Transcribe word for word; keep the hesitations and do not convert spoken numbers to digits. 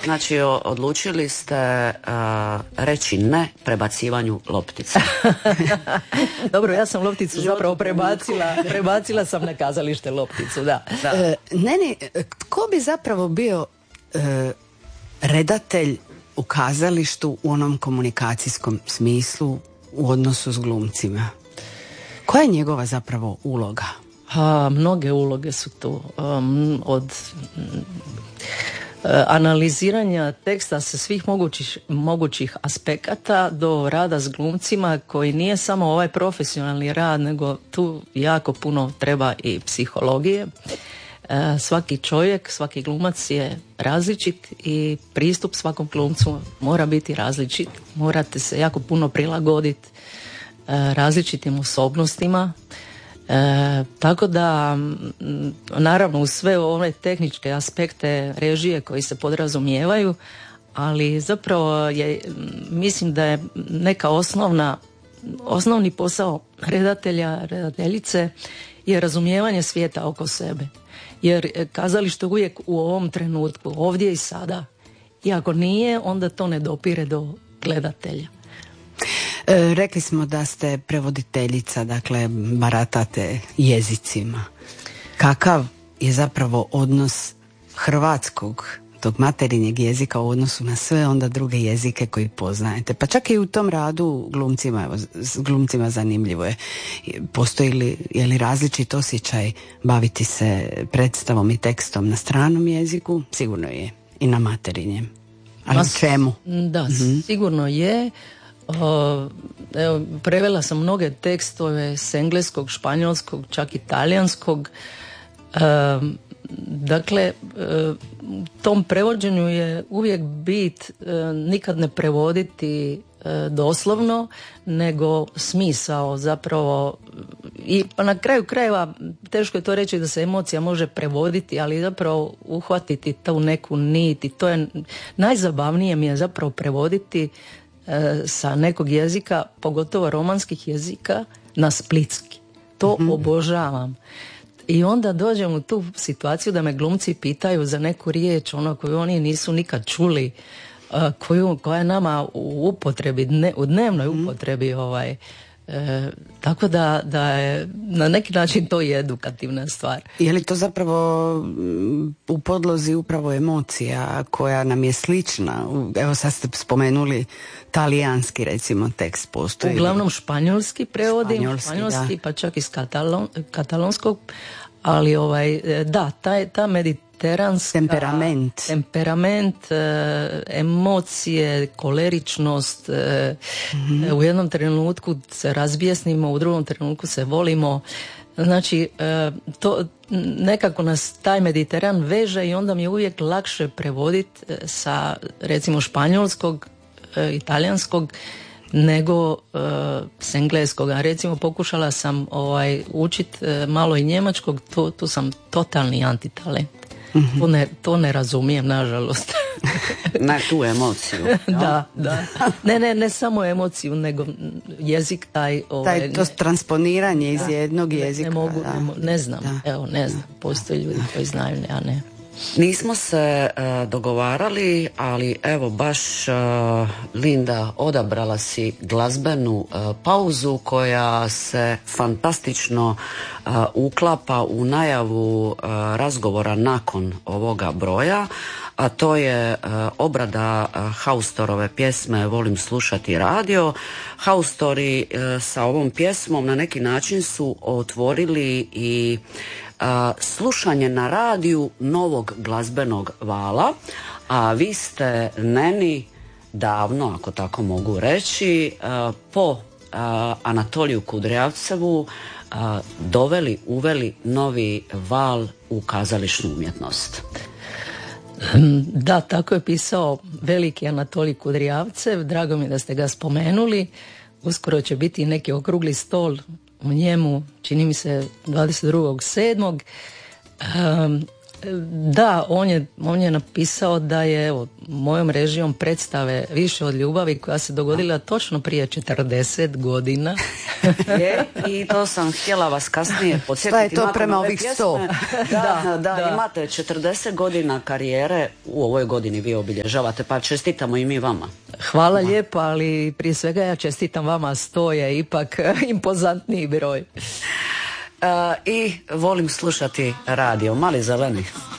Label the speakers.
Speaker 1: Znači, odlučili ste uh, reći ne prebacivanju loptice.
Speaker 2: Dobro, ja sam lopticu zapravo prebacila, prebacila sam na kazalište lopticu, da.
Speaker 3: da. E, Neni, tko bi zapravo bio e, redatelj u kazalištu u onom komunikacijskom smislu u odnosu s glumcima? Koja je njegova zapravo uloga?
Speaker 2: A, mnoge uloge su tu. Um, od um, analiziranja teksta sa svih mogućih, mogućih aspekata do rada s glumcima koji nije samo ovaj profesionalni rad, nego tu jako puno treba i psihologije. E, svaki čovjek, svaki glumac je različit i pristup svakom glumcu mora biti različit. Morate se jako puno prilagoditi e, različitim osobnostima. E, tako da naravno uz sve ove tehničke aspekte režije koji se podrazumijevaju, ali zapravo je, mislim da je neka osnovna osnovni posao redatelja, redateljice je razumijevanje svijeta oko sebe, jer kazalište uvijek u ovom trenutku, ovdje i sada, i ako nije, onda to ne dopire do gledatelja.
Speaker 3: E, rekli smo da ste prevoditeljica, dakle baratate jezicima. Kakav je zapravo odnos hrvatskog, tog materinjeg jezika u odnosu na sve onda druge jezike koji poznajete? Pa čak i u tom radu glumcima, evo, s glumcima zanimljivo je. Postoji li, je li različit osjećaj baviti se predstavom i tekstom na stranom jeziku? Sigurno je. I na materinjem. Ali u čemu?
Speaker 2: Da, mm-hmm. sigurno je. Uh, evo, prevela sam mnoge tekstove s engleskog, španjolskog, čak italijanskog. Uh, dakle, uh, tom prevođenju je uvijek bit uh, nikad ne prevoditi uh, doslovno, nego smisao zapravo. I pa na kraju krajeva teško je to reći da se emocija može prevoditi, ali zapravo uhvatiti tu neku nit, i to je najzabavnije mi je zapravo prevoditi sa nekog jezika, pogotovo romanskih jezika, na splitski. To mm-hmm. obožavam. I onda dođem u tu situaciju da me glumci pitaju za neku riječ, ono koju oni nisu nikad čuli, koju, koja je nama u upotrebi, dne, u dnevnoj upotrebi. Ovaj, e, tako da, da je na neki način to je edukativna stvar.
Speaker 3: Je li to zapravo u podlozi upravo emocija koja nam je slična? Evo sad ste spomenuli talijanski, recimo, tekst postoji.
Speaker 2: Uglavnom španjolski prevodim, španjolski, španjolski pa čak iz katalon, katalonskog, ali ovaj, da, taj, ta mediteranska
Speaker 3: temperament,
Speaker 2: temperament emocije, koleričnost, mm-hmm. u jednom trenutku se razbjesnimo, u drugom trenutku se volimo. Znači, to nekako nas taj Mediteran veže i onda mi je uvijek lakše prevoditi sa, recimo, španjolskog, italijanskog, nego uh, s engleskog. A recimo pokušala sam ovaj, učit uh, malo i njemačkog, tu, tu sam totalni antitalent. Mm-hmm. To, ne, to ne razumijem, nažalost.
Speaker 1: Na tu emociju. No?
Speaker 2: Da, da. Ne, ne, ne samo emociju, nego jezik taj... Ovaj,
Speaker 3: taj to transponiranje iz
Speaker 2: da,
Speaker 3: jednog jezika.
Speaker 2: Ne, mogu, ne, mogu, ne znam,
Speaker 3: da.
Speaker 2: evo, ne znam. Postoji ljudi koji znaju, ja ne.
Speaker 1: Nismo se uh, dogovarali, ali evo baš uh, Linda, odabrala si glazbenu uh, pauzu koja se fantastično uh, uklapa u najavu uh, razgovora nakon ovoga broja, a to je uh, obrada uh, Haustorove pjesme Volim slušati radio. Haustori uh, sa ovom pjesmom na neki način su otvorili i Uh, slušanje na radiju novog glazbenog vala, a vi ste Neni davno, ako tako mogu reći, uh, po uh, Anatoliju Kudrjavcevu uh, doveli, uveli novi val u kazališnu umjetnost.
Speaker 2: Da, tako je pisao veliki Anatolij Kudrjavcev, drago mi da ste ga spomenuli. Uskoro će biti neki okrugli stol u njemu, čini mi se dvadeset drugog sedmog Um, Da, on je, on je napisao da je evo, mojom režijom predstave Više od ljubavi koja se dogodila točno prije četrdeset godina.
Speaker 1: Je, i to sam htjela vas kasnije podsjetiti.
Speaker 3: Šta je to prema ovih sto?
Speaker 1: Da, da,
Speaker 2: da,
Speaker 1: imate četrdeset godina karijere, u ovoj godini vi obilježavate, pa čestitamo i mi vama.
Speaker 2: Hvala lijepo, ali prije svega ja čestitam vama, sto je ipak impozantniji broj.
Speaker 1: Uh, I volim slušati radio, Mali zeleni.